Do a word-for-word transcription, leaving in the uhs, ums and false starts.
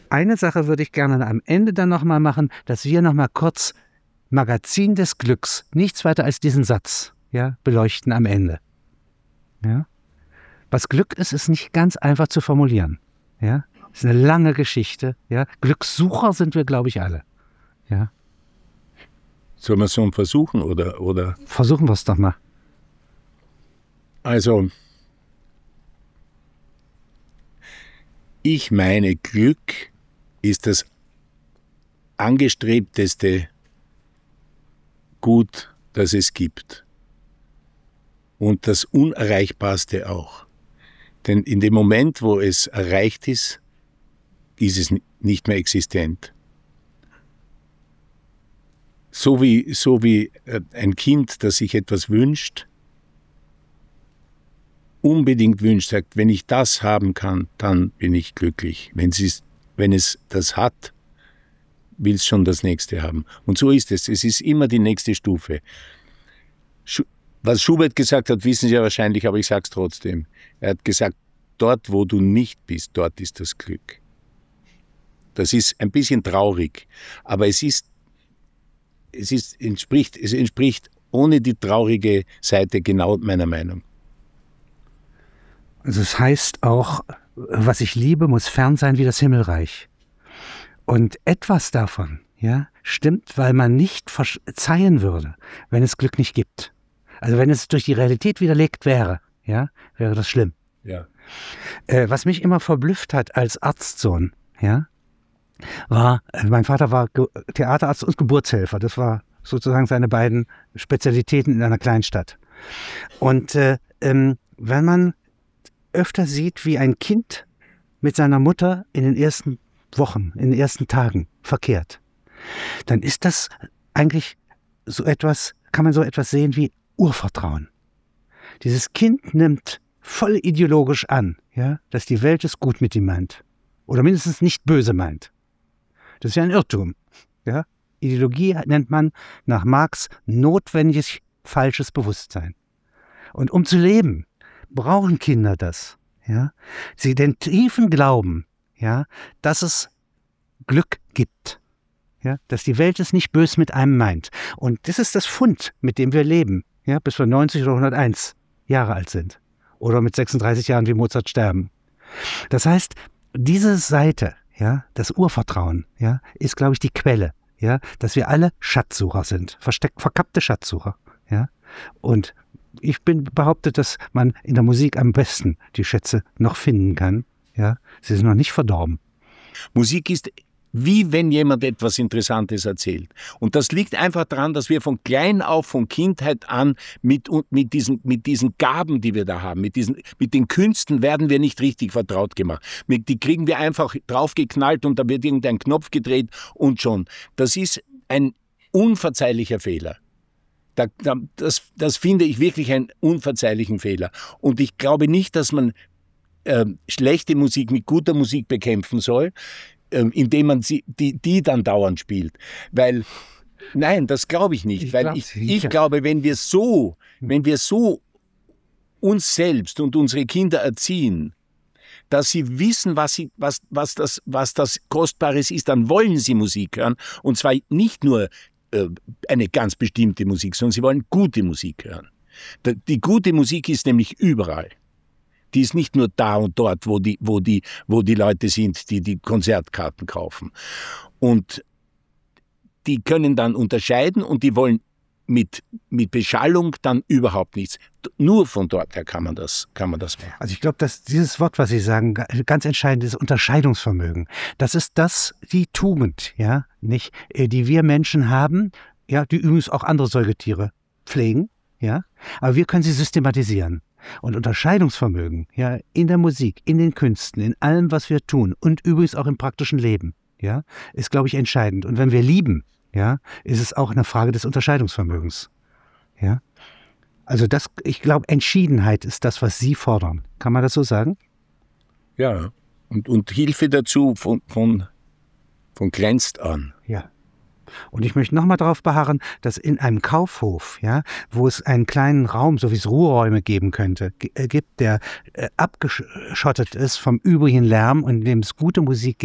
eine Sache würde ich gerne am Ende dann nochmal machen, dass wir nochmal kurz Magazin des Glücks, nichts weiter als diesen Satz, ja, beleuchten am Ende. Ja? Was Glück ist, ist nicht ganz einfach zu formulieren. Ja? Ist eine lange Geschichte. Ja? Glückssucher sind wir, glaube ich, alle. Ja? Sollen wir es so versuchen? Oder, oder? Versuchen wir es doch mal. Also, ich meine, Glück ist das angestrebteste Gut, das es gibt. Und das Unerreichbarste auch. Denn in dem Moment, wo es erreicht ist, ist es nicht mehr existent. So wie, so wie ein Kind, das sich etwas wünscht, unbedingt wünscht, sagt, wenn ich das haben kann, dann bin ich glücklich. Wenn es, wenn es das hat, will es schon das Nächste haben. Und so ist es. Es ist immer die nächste Stufe. Was Schubert gesagt hat, wissen Sie ja wahrscheinlich, aber ich sage es trotzdem. Er hat gesagt, dort, wo du nicht bist, dort ist das Glück. Das ist ein bisschen traurig, aber es ist, es ist, entspricht, es entspricht ohne die traurige Seite genau meiner Meinung. Also es heißt auch, was ich liebe, muss fern sein wie das Himmelreich. Und etwas davon, ja, stimmt, weil man nicht verzeihen würde, wenn es Glück nicht gibt. Also wenn es durch die Realität widerlegt wäre, ja, wäre das schlimm. Ja. Äh, was mich immer verblüfft hat als Arztsohn, ja, war, äh, mein Vater war Ge Theaterarzt und Geburtshelfer. Das war sozusagen seine beiden Spezialitäten in einer Kleinstadt. Und äh, ähm, wenn man öfter sieht, wie ein Kind mit seiner Mutter in den ersten Wochen, in den ersten Tagen verkehrt, dann ist das eigentlich so etwas, kann man so etwas sehen wie Urvertrauen. Dieses Kind nimmt voll ideologisch an, ja, dass die Welt es gut mit ihm meint. Oder mindestens nicht böse meint. Das ist ja ein Irrtum. Ja? Ideologie nennt man nach Marx notwendiges falsches Bewusstsein. Und um zu leben, brauchen Kinder das. Ja? Sie den tiefen Glauben, ja, dass es Glück gibt. Ja? Dass die Welt es nicht böse mit einem meint. Und das ist das Fund, mit dem wir leben, ja? Bis wir neunzig oder hunderteins Jahre alt sind. Oder mit sechsunddreißig Jahren wie Mozart sterben. Das heißt, diese Seite, ja, das Urvertrauen, ja, ist, glaube ich, die Quelle, ja, dass wir alle Schatzsucher sind, versteckt, verkappte Schatzsucher, ja. Und ich bin behauptet, dass man in der Musik am besten die Schätze noch finden kann, ja. Sie sind noch nicht verdorben. Musik ist wie wenn jemand etwas Interessantes erzählt. Und das liegt einfach daran, dass wir von klein auf, von Kindheit an, mit, mit, diesen, mit diesen Gaben, die wir da haben, mit, diesen, mit den Künsten werden wir nicht richtig vertraut gemacht. Die kriegen wir einfach draufgeknallt und da wird irgendein Knopf gedreht und schon. Das ist ein unverzeihlicher Fehler. Da, da, das, das finde ich wirklich einen unverzeihlichen Fehler. Und ich glaube nicht, dass man äh, schlechte Musik mit guter Musik bekämpfen soll, indem man sie, die, die dann dauernd spielt. Weil, nein, das glaube ich nicht. Ich weil glaub, ich, ich glaube, wenn wir so, wenn wir so uns selbst und unsere Kinder erziehen, dass sie wissen, was, sie, was, was, das, was das Kostbares ist, dann wollen sie Musik hören. Und zwar nicht nur äh, eine ganz bestimmte Musik, sondern sie wollen gute Musik hören. Die gute Musik ist nämlich überall. Die ist nicht nur da und dort, wo die, wo die, wo die Leute sind, die die Konzertkarten kaufen. Und die können dann unterscheiden und die wollen mit, mit Beschallung dann überhaupt nichts. Nur von dort her kann man das, kann man das machen. Also ich glaube, dass dieses Wort, was Sie sagen, ganz entscheidend ist, Unterscheidungsvermögen. Das ist das, die Tugend, ja, nicht, die wir Menschen haben, ja, die übrigens auch andere Säugetiere pflegen, ja, aber wir können sie systematisieren. Und Unterscheidungsvermögen, ja, in der Musik, in den Künsten, in allem, was wir tun und übrigens auch im praktischen Leben, ja, ist, glaube ich, entscheidend. Und wenn wir lieben, ja, ist es auch eine Frage des Unterscheidungsvermögens, ja. Also das, ich glaube, Entschiedenheit ist das, was Sie fordern. Kann man das so sagen? Ja, und, und Hilfe dazu von, von, von kleinst an. Ja. Und ich möchte nochmal darauf beharren, dass in einem Kaufhof, ja, wo es einen kleinen Raum, so wie es Ruheräume geben könnte, gibt, der äh, abgeschottet ist vom übrigen Lärm und in dem es gute Musik gibt,